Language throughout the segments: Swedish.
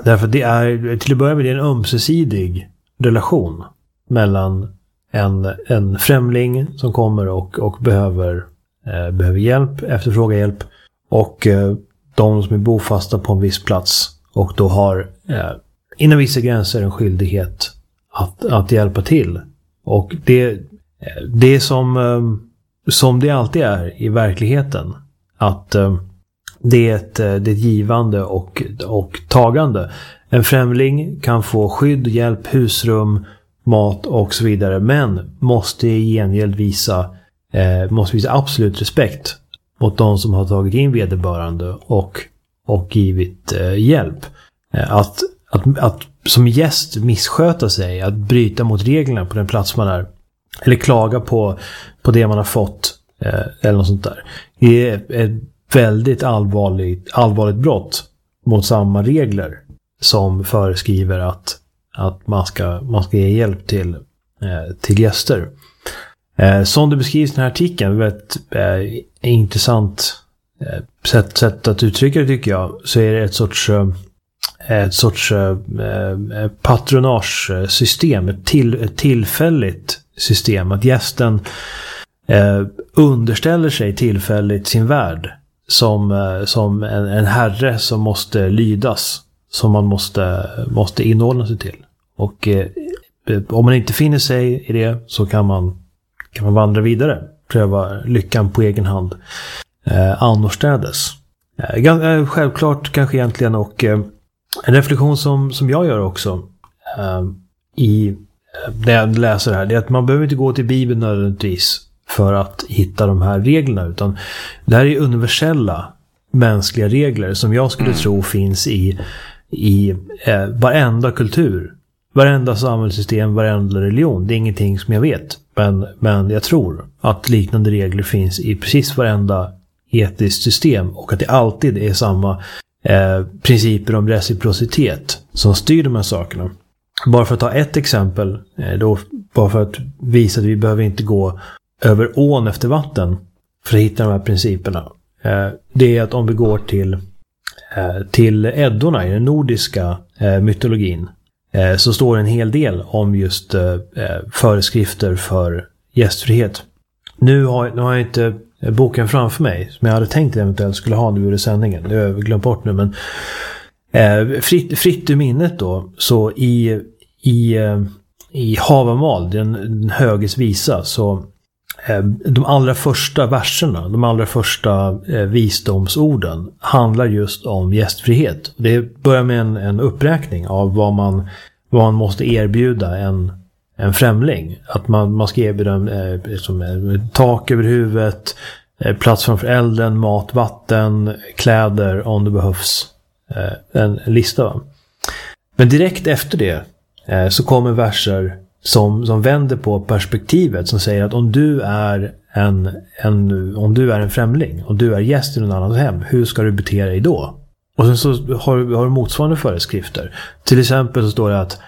Därför det är, till att börja med, det är en ömsesidig relation mellan en främling som kommer och behöver hjälp, efterfrågar hjälp, och de som är bofasta på en viss plats och då har inom vissa gränser en skyldighet att hjälpa till. Och det är som det alltid är i verkligheten, att det är ett givande och tagande. En främling kan få skydd, hjälp, husrum, mat och så vidare, men måste i gengäld visa absolut respekt mot de som har tagit in vederbörande och givit hjälp. Att som gäst missköta sig, att bryta mot reglerna på den plats man är, eller klaga på det man har fått, eller något sånt där, det är ett väldigt allvarligt brott mot samma regler som föreskriver att man ska ge hjälp till gäster. Som det beskrivs i den här artikeln, ett intressant sätt att uttrycka det, tycker jag, så är det ett sorts patronagesystem, ett tillfälligt system, att gästen underställer sig tillfälligt sin värd som en herre som måste lydas, som man måste inordna sig till. Och om man inte finner sig i det, så kan man vandra vidare, pröva lyckan på egen hand annorstädes. Självklart kanske egentligen, och en reflektion som jag gör också när jag läser det här, det är att man behöver inte gå till Bibeln nödvändigtvis för att hitta de här reglerna, utan det här är universella mänskliga regler som jag skulle tro finns i varenda kultur, varenda samhällssystem, varenda religion. Det är ingenting som jag vet, men jag tror att liknande regler finns i precis varenda etiskt system, och att det alltid är samma principer om reciprocitet som styr de här sakerna. Bara för att ta ett exempel, bara för att visa att vi behöver inte gå över ån efter vatten för att hitta de här principerna. Det är att om vi går till Eddorna i den nordiska mytologin, så står det en hel del om just föreskrifter för gästfrihet. Nu har jag inte boken framför mig som jag hade tänkt eventuellt skulle ha nu i sändningen. Det har jag glömt bort nu, men fritt ur minnet då, så i Havamal, den höges visa, så de allra första verserna, de allra första visdomsorden handlar just om gästfrihet. Det börjar med en uppräkning av vad man måste erbjuda en främling. Att man ska erbjuda tak över huvudet, plats framför elden, mat, vatten, kläder om det behövs, en lista. Va? Men direkt efter det så kommer verser som vänder på perspektivet, som säger att om du är en främling och du är gäst i någon annans hem, hur ska du bete dig då? Och sen så har du motsvarande föreskrifter. Till exempel så står det att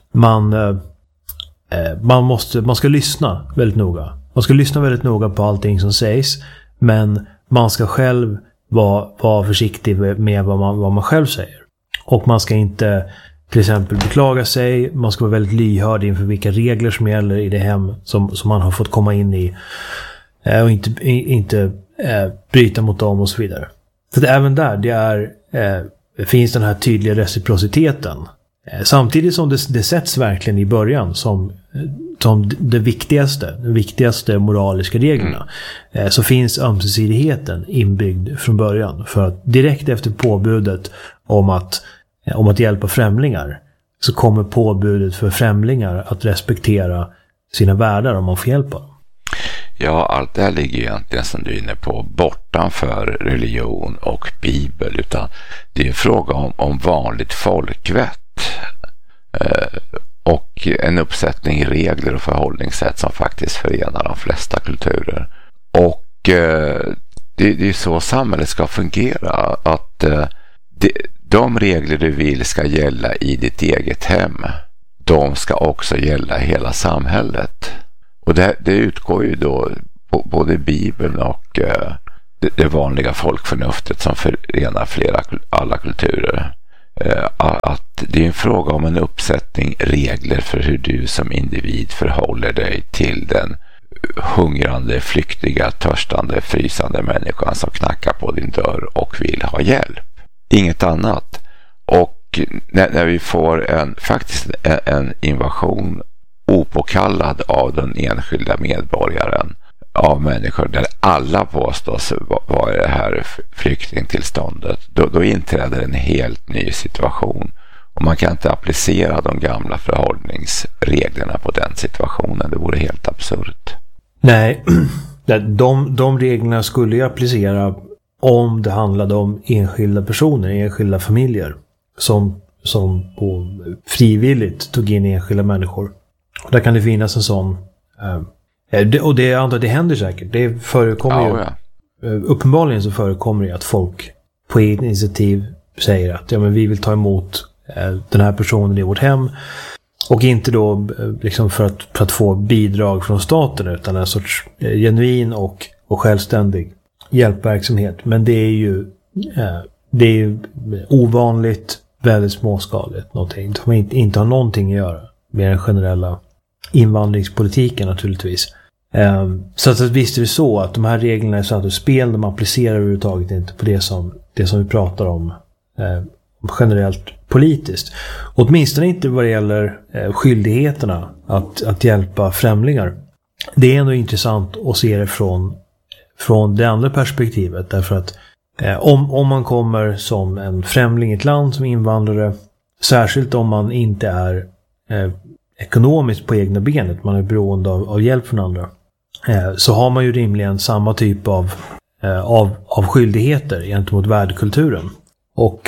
man ska lyssna väldigt noga. Man ska lyssna väldigt noga på allting som sägs, men man ska själv vara försiktig med vad man själv säger. Och man ska inte till exempel beklaga sig, man ska vara väldigt lyhörd inför vilka regler som gäller i det hem som man har fått komma in i, och inte bryta mot dem och så vidare. Så att även där finns den här tydliga reciprociteten. Samtidigt som det sätts verkligen i början som de viktigaste moraliska reglerna, så finns ömsesidigheten inbyggd från början. För att direkt efter påbudet om att hjälpa främlingar, så kommer påbudet för främlingar att respektera sina värdar om man får hjälpa dem. Ja, allt det här ligger egentligen, som du är inne på, bortanför religion och bibel, utan det är fråga om vanligt folkvett och en uppsättning regler och förhållningssätt som faktiskt förenar de flesta kulturer. Och det är så samhället ska fungera, att de regler du vill ska gälla i ditt eget hem, de ska också gälla i hela samhället. Och det utgår ju då både Bibeln och det vanliga folkförnuftet som förenar alla kulturer. Att det är en fråga om en uppsättning regler för hur du som individ förhåller dig till den hungrande, flyktiga, törstande, frysande människan som knackar på din dörr och vill ha hjälp. Inget annat. Och när vi får en invasion opåkallad av den enskilda medborgaren, av människor där alla påstås vara i det här flyktingtillståndet, då inträder en helt ny situation. Och man kan inte applicera de gamla förhållningsreglerna på den situationen. Det vore helt absurt. Nej, de reglerna skulle ju applicera om det handlade om enskilda personer, enskilda familjer som på frivilligt tog in enskilda människor. Och där kan det finnas en sån... och det antar det händer säkert. Det förekommer uppenbarligen så förekommer det att folk på eget initiativ säger att men vi vill ta emot den här personen i vårt hem, och inte då liksom för att få bidrag från staten, utan en sorts genuin och självständig hjälpverksamhet. Men det är ju ovanligt, väldigt småskaligt, någonting som inte har någonting att göra med den generella invandringspolitiken naturligtvis. Så att visst är det så att de här reglerna är satt ur spel, de applicerar överhuvudtaget inte på det som vi pratar om generellt politiskt. Åtminstone inte vad det gäller skyldigheterna att hjälpa främlingar. Det är ändå intressant att se det från det andra perspektivet, därför att om man kommer som en främling i ett land som invandrare, särskilt om man inte är ekonomiskt på egna benet, man är beroende av hjälp från andra, så har man ju rimligen samma typ av skyldigheter gentemot värdkulturen. Och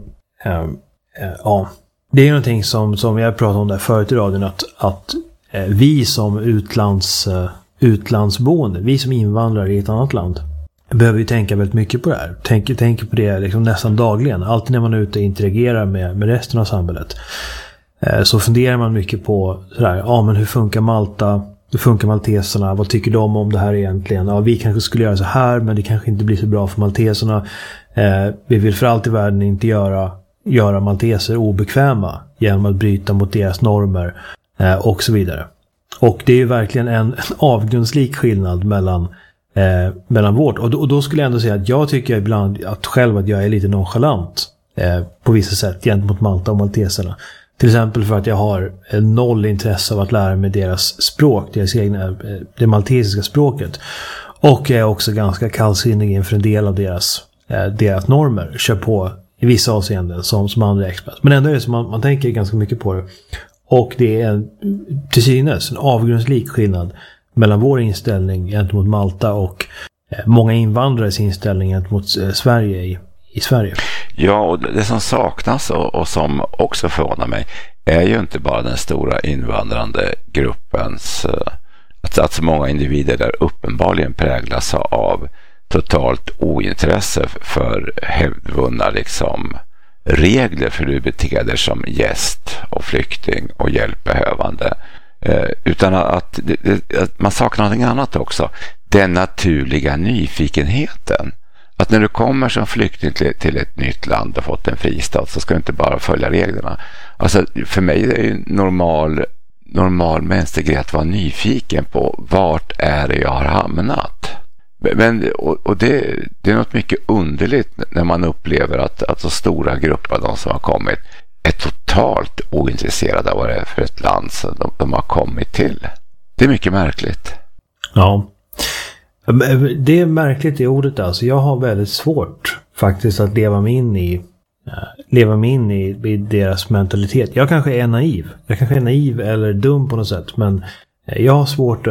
det är någonting som jag pratade om där förut i radion, att vi som utlandsboende, vi som invandrare i ett annat land, behöver ju tänka väldigt mycket på det här. Tänker på det liksom nästan dagligen. Alltid när man är ute och interagerar med resten av samhället, så funderar man mycket på sådär, men hur funkar Malta? Hur funkar malteserna? Vad tycker de om det här egentligen? Ja, vi kanske skulle göra så här, men det kanske inte blir så bra för malteserna. Vi vill för allt i världen inte göra malteser obekväma genom att bryta mot deras normer, och så vidare. Och det är ju verkligen en avgrundslik skillnad mellan vårt. Och då skulle jag ändå säga att jag tycker ibland att jag är lite nonchalant på vissa sätt gentemot Malta och malteserna. Till exempel för att jag har noll intresse av att lära mig deras språk, det maltesiska språket. Och jag är också ganska kallsinnig inför en del av deras normer. Kör på i vissa avseenden som andra experter. Men ändå är det som man tänker ganska mycket på det. Och det är till synes en avgrundslik skillnad mellan vår inställning gentemot Malta och många invandrares inställning gentemot Sverige i Sverige. Ja, och det som saknas och som också förvånar mig är ju inte bara den stora invandrande gruppens, att så många individer där uppenbarligen präglas av totalt ointresse för hävdvunna liksom regler för hur du beter dig som gäst och flykting och hjälpbehövande, utan att man saknar någonting annat också. Den naturliga nyfikenheten. Att när du kommer som flykting till ett nytt land och fått en fristad, så ska du inte bara följa reglerna. Alltså för mig är det ju normal mänsklig grej att vara nyfiken på vart är det jag har hamnat. Men, och det är något mycket underligt när man upplever att så stora grupper av de som har kommit är totalt ointresserade av vad det är för ett land som de har kommit till. Det är mycket märkligt. Ja. Det är märkligt i ordet alltså. Jag har väldigt svårt faktiskt att leva mig in i deras mentalitet. Jag kanske är naiv. Jag kanske är naiv eller dum på något sätt, men jag har svårt att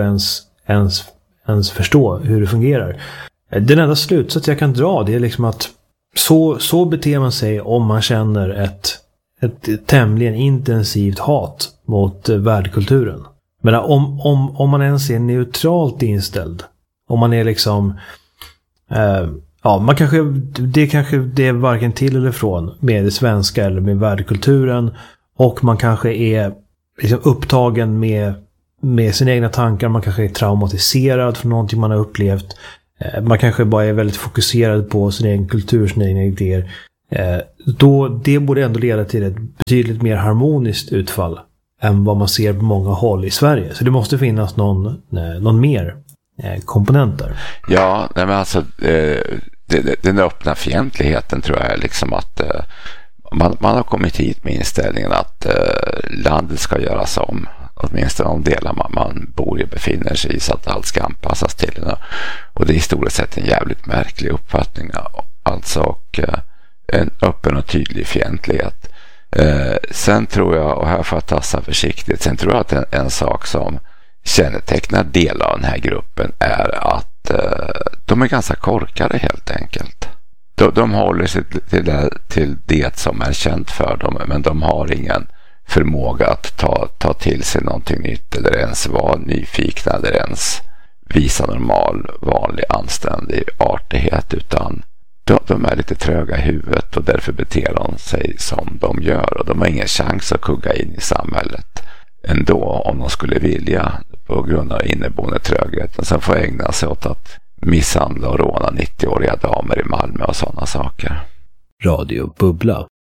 ens förstå hur det fungerar. Den enda slutsats jag kan dra, det är liksom att så beter man sig om man känner ett tämligen intensivt hat mot värdkulturen. Men om man ens är neutralt inställd, om man är liksom man kanske det är varken till eller från med det svenska eller med värdkulturen, och man kanske är liksom upptagen med sina egna tankar, man kanske är traumatiserad för någonting man har upplevt, man kanske bara är väldigt fokuserad på sin egen kultur, sina egna idéer. Det borde ändå leda till ett betydligt mer harmoniskt utfall än vad man ser på många håll i Sverige. Så det måste finnas någon mer komponent där. Ja, men alltså den öppna fientligheten tror jag är liksom att man har kommit hit med inställningen att landet ska göras om. Åtminstone de delar man bor i befinner sig i, så att allt ska anpassas till det. Och det är historiskt sett en jävligt märklig uppfattning. Alltså, och en öppen och tydlig fientlighet. Sen tror jag, och här får jag tassa försiktigt, sen tror jag att en sak som kännetecknar delar av den här gruppen är att de är ganska korkade helt enkelt. De håller sig till det som är känt för dem, men de har ingen förmåga att ta till sig någonting nytt eller ens vara nyfikna eller ens visa normal, vanlig, anständig artighet, utan de är lite tröga i huvudet och därför beter de sig som de gör, och de har ingen chans att kugga in i samhället ändå om de skulle vilja på grund av inneboende trögheten. Sen får ägna sig åt att misshandla och råna 90-åriga damer i Malmö och sådana saker. Radio Bubbla.